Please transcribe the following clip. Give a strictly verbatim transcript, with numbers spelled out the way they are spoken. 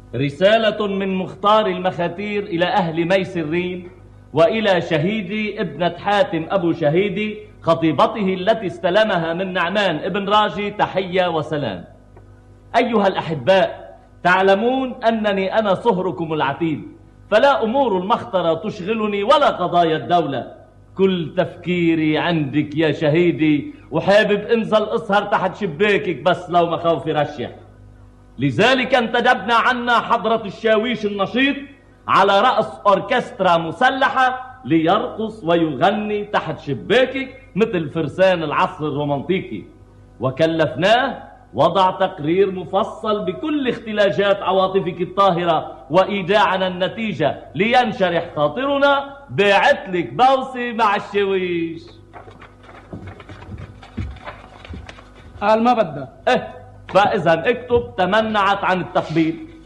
رسالة من مختار المخاتير إلى أهل ميسرين وإلى شهيدي ابنة حاتم أبو شهيدي خطيبته التي استلمها من نعمان ابن راجي، تحية وسلام. أيها الأحباء، تعلمون أنني أنا صهركم العتيد، فلا أمور المخطرة تشغلني ولا قضايا الدولة، كل تفكيري عندك يا شهيدي، وحابب انزل اسهر تحت شباكك بس لو مخاوفي رشح. لذلك انتدبنا عنا حضرة الشاويش النشيط على رأس أوركسترا مسلحة ليرقص ويغني تحت شباكك مثل فرسان العصر الرومانتيكي، وكلفناه وضع تقرير مفصل بكل اختلاجات عواطفك الطاهرة وإيداعنا النتيجة لينشرح خاطرنا بعتلك بوسي مع الشاويش. قال ما بدها. اه، فإذا اكتب تمنعت عن التقبيل.